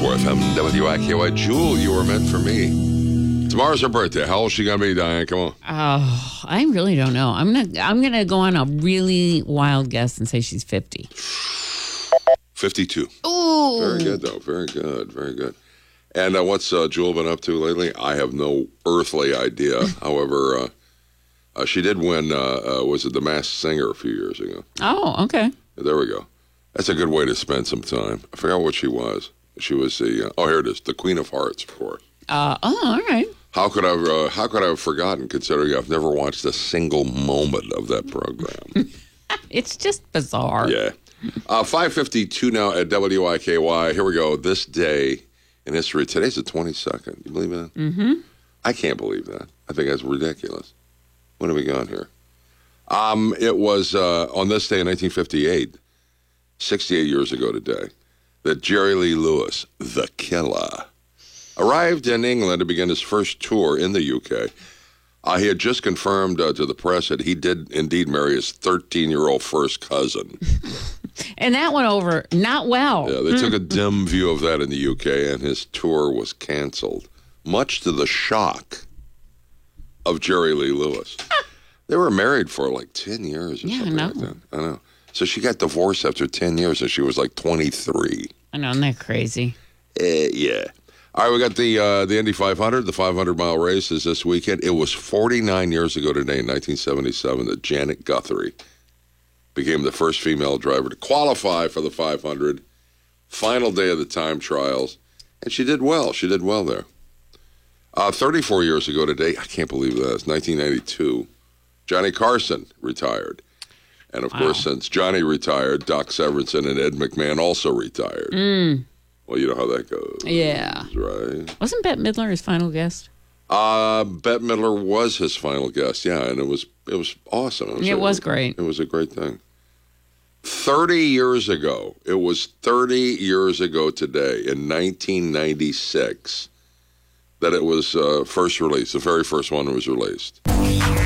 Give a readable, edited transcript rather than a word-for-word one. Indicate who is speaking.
Speaker 1: 94 FM, WIKY. Jewel, you were meant for me. Tomorrow's her birthday. How old is she going to be, Diane? Come on.
Speaker 2: Oh, I really don't know. I'm gonna go on a really wild guess and say she's 50.
Speaker 1: 52.
Speaker 2: Ooh.
Speaker 1: Very good, though. Very good. Very good. And what's Jewel been up to lately? I have no earthly idea. However, she did win, was it The Masked Singer a few years ago?
Speaker 2: Oh, okay.
Speaker 1: There we go. That's a good way to spend some time. I forgot what she was. She was the, here it is, the Queen of Hearts, of course.
Speaker 2: All right.
Speaker 1: How could I have forgotten, considering I've never watched a single moment of that program?
Speaker 2: It's just bizarre.
Speaker 1: Yeah. 5:52 now at WIKY. Here we go. This day in history. Today's the 22nd. You believe that? Mm-hmm. I can't believe that. I think that's ridiculous. What have we got here? It was on this day in 1958, 68 years ago today, that Jerry Lee Lewis, the Killer, arrived in England to begin his first tour in the UK. He had just confirmed to the press that he did indeed marry his 13-year-old first cousin.
Speaker 2: And that went over not well.
Speaker 1: Yeah, they took a dim view of that in the UK, and his tour was canceled, much to the shock of Jerry Lee Lewis. They were married for like 10 years or something like that. I know. So she got divorced after 10 years, and she was like 23.
Speaker 2: I know, isn't that crazy?
Speaker 1: Yeah. All right, we got the Indy 500. The 500-mile race is this weekend. It was 49 years ago today, in 1977, that Janet Guthrie became the first female driver to qualify for the 500. Final day of the time trials. And she did well. She did well there. 34 years ago today, I can't believe that, it's 1992, Johnny Carson retired. And, of course, since Johnny retired, Doc Severinsen and Ed McMahon also retired. Well, you know how that goes.
Speaker 2: Yeah.
Speaker 1: Right.
Speaker 2: Wasn't Bette Midler his final guest?
Speaker 1: Bette Midler was his final guest, yeah, and it was awesome.
Speaker 2: It was great.
Speaker 1: It was a great thing. 30 years ago, it was 30 years ago today, in 1996, that it was first released. The very first one was released.